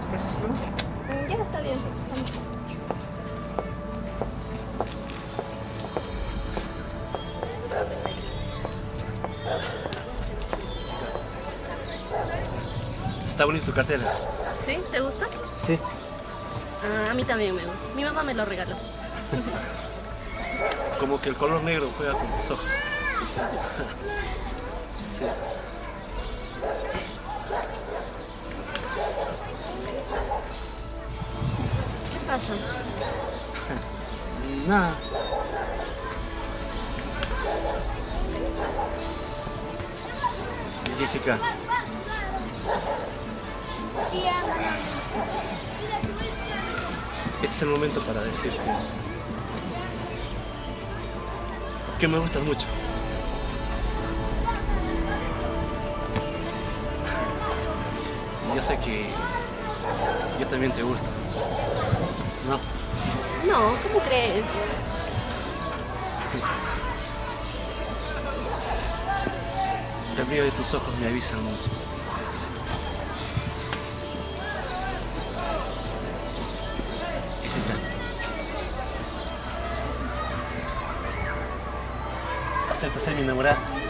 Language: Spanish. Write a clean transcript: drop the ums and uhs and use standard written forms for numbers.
Gracias, hermano. Ya está bien. Vamos. Está bonita tu cartera. ¿Sí? ¿Te gusta? Sí. A mí también me gusta. Mi mamá me lo regaló. Como que el color negro juega con tus ojos. Sí. ¿Qué pasa? Nada. Jessica. Este es el momento para decirte que me gustas mucho. Yo sé que yo también te gusto. ¿No? No, ¿cómo crees? El brillo de tus ojos me avisan mucho. Jessica. ¿Aceptas ser mi enamorada?